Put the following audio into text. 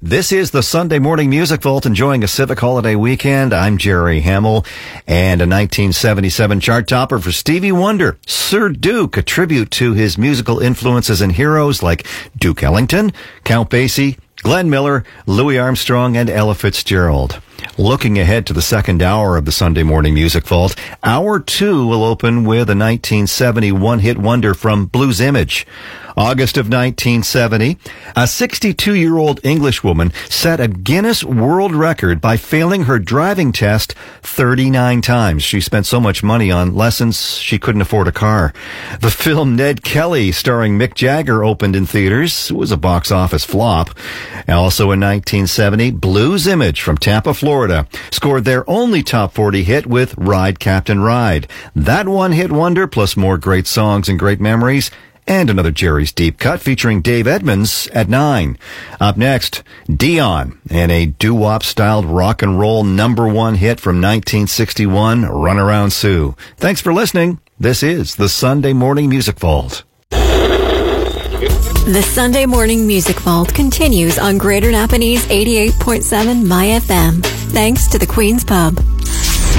This is the Sunday Morning Music Vault, enjoying a civic holiday weekend. I'm Jerry Hamill, and a 1977 chart topper for Stevie Wonder, Sir Duke, a tribute to his musical influences and heroes like Duke Ellington, Count Basie, Glenn Miller, Louis Armstrong, and Ella Fitzgerald. Looking ahead to the second hour of the Sunday Morning Music Vault, Hour 2 will open with a 1970 one-hit wonder from Blues Image. August of 1970, a 62-year-old English woman set a Guinness World Record by failing her driving test 39 times. She spent so much money on lessons she couldn't afford a car. The film Ned Kelly, starring Mick Jagger, opened in theaters. It was a box office flop. Also in 1970, Blues Image from Tampa, Florida, scored their only top 40 hit with Ride, Captain, Ride. That one-hit wonder, plus more great songs and great memories, and another Jerry's Deep Cut featuring Dave Edmunds at 9. Up next, Dion and a doo-wop styled rock and roll #1 hit from 1961, Runaround Sue. Thanks for listening. This is the Sunday Morning Music Vault. The Sunday Morning Music Vault continues on Greater Napanese 88.7 My FM. Thanks to the Queen's Pub.